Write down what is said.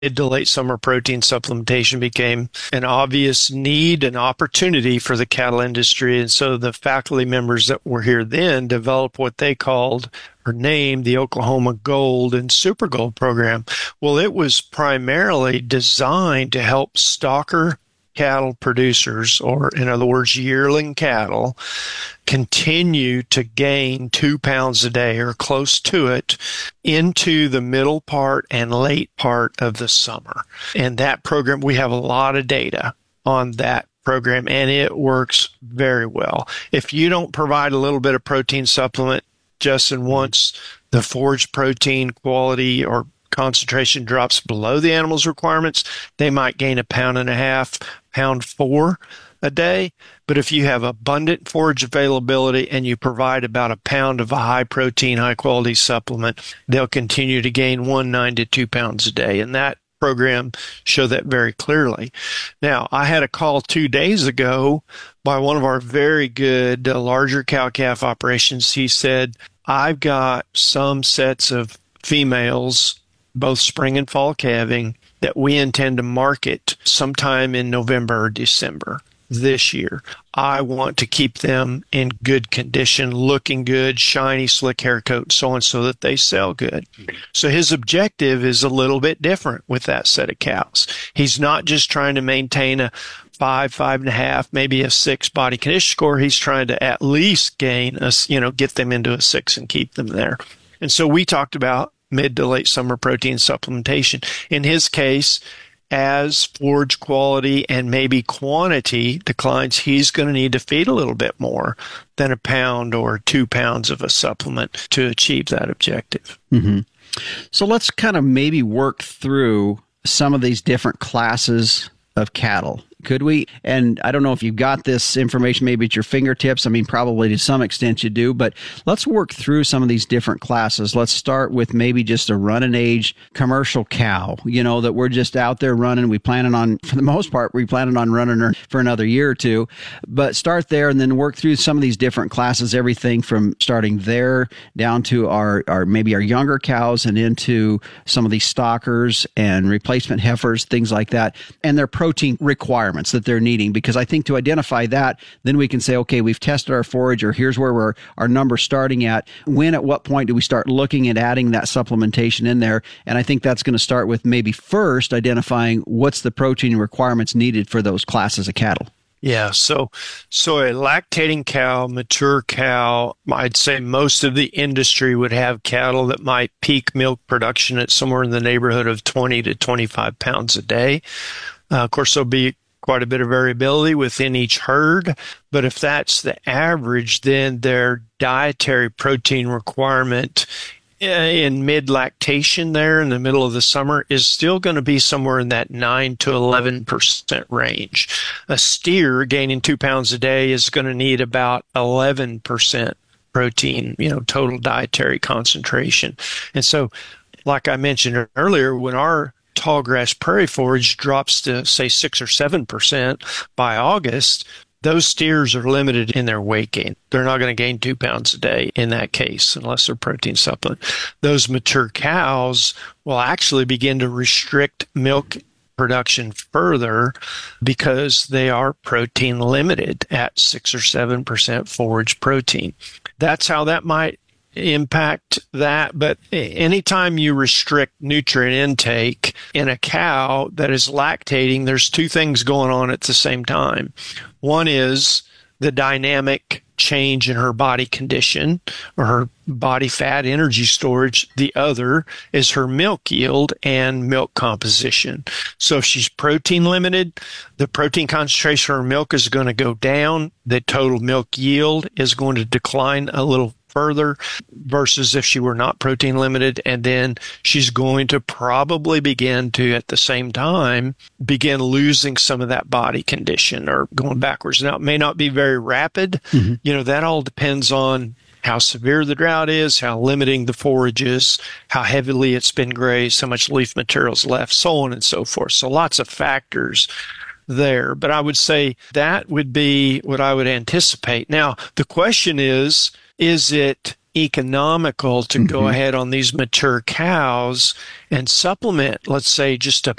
mid to late summer protein supplementation became an obvious need and opportunity for the cattle industry. And so the faculty members that were here then developed what they called or named the Oklahoma Gold and Super Gold program. Well, it was primarily designed to help stocker cattle producers, or in other words, yearling cattle, continue to gain 2 pounds a day or close to it into the middle part and late part of the summer. And that program, we have a lot of data on that program, and it works very well. If you don't provide a little bit of protein supplement, Justin, once the forage protein quality or concentration drops below the animal's requirements, they might gain 1.5 pounds, 1.4 pounds a day. But if you have abundant forage availability and you provide about 1 pound of a high protein, high quality supplement, they'll continue to gain 1.9 to 2 pounds a day. And that program showed that very clearly. Now, I had a call 2 days ago by one of our very good larger cow-calf operations. He said, I've got some sets of females, both spring and fall calving, that we intend to market sometime in November or December this year. I want to keep them in good condition, looking good, shiny, slick hair coat, and so on, so that they sell good. So his objective is a little bit different with that set of cows. He's not just trying to maintain a 5, 5.5, maybe a 6 body condition score. He's trying to at least gain get them into a 6 and keep them there. And so we talked about mid to late summer protein supplementation. In his case, as forage quality and maybe quantity declines, he's going to need to feed a little bit more than 1 pound or 2 pounds of a supplement to achieve that objective. Mm-hmm. So let's kind of maybe work through some of these different classes of cattle. Could we? And I don't know if you've got this information maybe at your fingertips. I mean, probably to some extent you do, but let's work through some of these different classes. Let's start with maybe just a run and age commercial cow, that we're just out there running. We planning on, for the most part, we planning on running her for another year or two, but start there and then work through some of these different classes, everything from starting there down to our maybe our younger cows and into some of these stockers and replacement heifers, things like that, and their protein requirements that they're needing. Because I think to identify that, then we can say, okay, we've tested our forage, or here's where our number's starting at. At what point do we start looking at adding that supplementation in there? And I think that's going to start with maybe first identifying what's the protein requirements needed for those classes of cattle. Yeah, so a lactating cow, mature cow, I'd say most of the industry would have cattle that might peak milk production at somewhere in the neighborhood of 20 to 25 pounds a day. Of course, there'll be quite a bit of variability within each herd, but if that's the average, then their dietary protein requirement in mid-lactation there in the middle of the summer is still going to be somewhere in that 9 to 11% range. A steer gaining 2 pounds a day is going to need about 11% protein, total dietary concentration. And so, like I mentioned earlier, when our tallgrass prairie forage drops to, say, 6 or 7% by August, those steers are limited in their weight gain. They're not going to gain 2 pounds a day in that case, unless they're protein supplement. Those mature cows will actually begin to restrict milk production further because they are protein limited at 6 or 7% forage protein. That's how that might impact that. But anytime you restrict nutrient intake in a cow that is lactating, there's two things going on at the same time. One is the dynamic change in her body condition or her body fat energy storage. The other is her milk yield and milk composition. So if she's protein limited, the protein concentration of her milk is going to go down. The total milk yield is going to decline a little further versus if she were not protein limited. And then she's going to probably begin to, at the same time, begin losing some of that body condition or going backwards. Now, it may not be very rapid. Mm-hmm. That all depends on how severe the drought is, how limiting the forage is, how heavily it's been grazed, how much leaf material's left, so on and so forth. So lots of factors there. But I would say that would be what I would anticipate. Now, the question is it economical to go ahead on these mature cows and supplement, let's say, just a